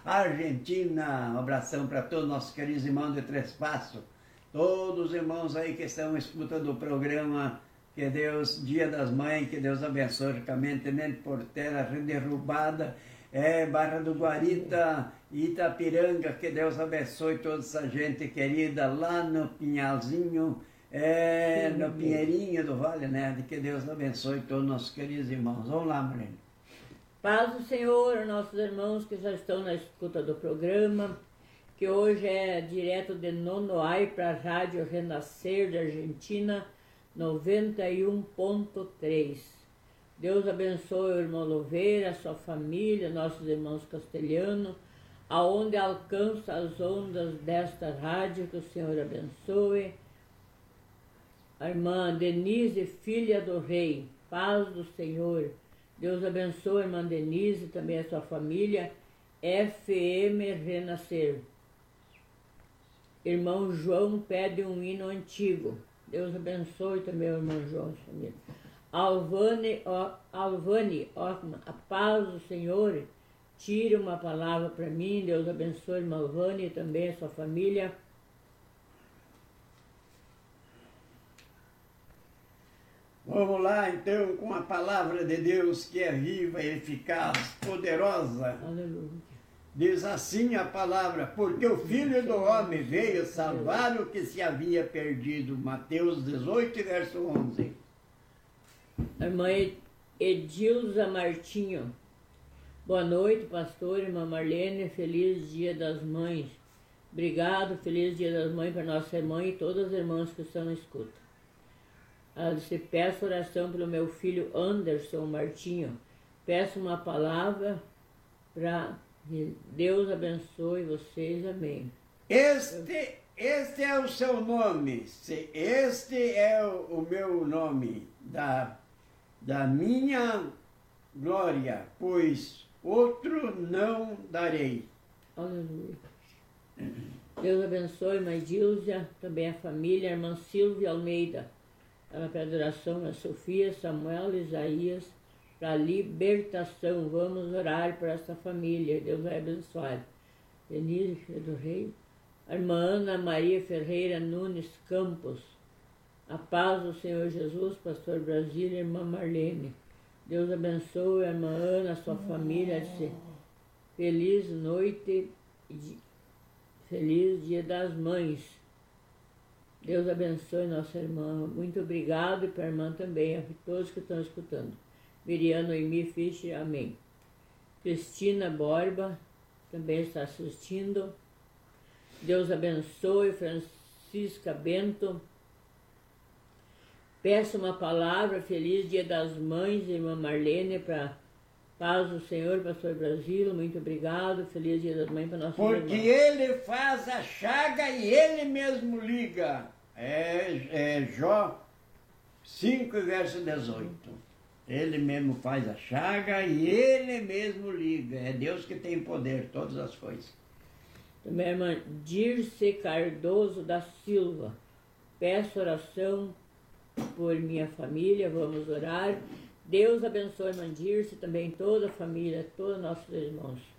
Argentina. Um abração para todos nossos queridos irmãos de Três Passos. Todos os irmãos aí que estão escutando o programa, que Deus, Dia das Mães, que Deus abençoe ricamente. Tenente Portela, Derrubada, Barra do Guarita, Itapiranga, que Deus abençoe toda essa gente querida lá no Pinhalzinho, no Pinheirinho do Vale, né? Que Deus abençoe todos os nossos queridos irmãos. Vamos lá, Marlene. Paz do Senhor, nossos irmãos que já estão na escuta do programa, que hoje é direto de Nonoai para a Rádio Renascer da Argentina, 91.3. Deus abençoe o irmão Louveira, a sua família, nossos irmãos castelhanos, aonde alcança as ondas desta rádio, que o Senhor abençoe. A irmã Denise, filha do rei, paz do Senhor. Deus abençoe a irmã Denise, também a sua família, FM Renascer. Irmão João pede um hino antigo. Deus abençoe também o irmão João, família. Alvane, a paz do Senhor, tire uma palavra para mim. Deus abençoe a irmã Alvane e também a sua família. Vamos lá então com a palavra de Deus, que é viva, eficaz, poderosa. Aleluia. Diz assim a palavra: porque o Filho do Homem veio salvar o que se havia perdido. Mateus 18, verso 11. A irmã Edilza Martinho. Boa noite, pastor, irmã Marlene, feliz Dia das Mães. Obrigado, feliz Dia das Mães para nossa irmã e todas as irmãs que estão na escuta. Ela disse: peço oração pelo meu filho Anderson Martinho. Peço uma palavra para Deus abençoe vocês, amém. Este é o seu nome, este é o meu nome, da minha glória, pois outro não darei. Aleluia. Deus abençoe, mãe Dilzia, também a família, a irmã Silvia Almeida. Ela pede oração a Sofia, Samuel, Isaías, para a libertação. Vamos orar por essa família. Deus vai abençoar. Denise, filha do rei. A irmã Ana Maria Ferreira Nunes Campos. A paz do Senhor Jesus, pastor Brasília, irmã Marlene. Deus abençoe a irmã Ana, a sua família. Feliz noite, feliz Dia das Mães. Deus abençoe nossa irmã. Muito obrigado e para a irmã também, a todos que estão escutando. Miriam Noemi Fischer, amém. Cristina Borba também está assistindo. Deus abençoe. Francisca Bento. Peço uma palavra, feliz Dia das Mães, irmã Marlene, para paz do Senhor, pastor Brasília, muito obrigado, feliz Dia das Mães para nossa irmã. Porque ele faz a chaga e ele mesmo liga. Jó 5, verso 18. Ele mesmo faz a chaga e ele mesmo liga. É Deus que tem poder, todas as coisas. Também a irmã Dirce Cardoso da Silva. Peço oração por minha família, vamos orar. Deus abençoe a irmã Dirce, também toda a família, todos nossos irmãos.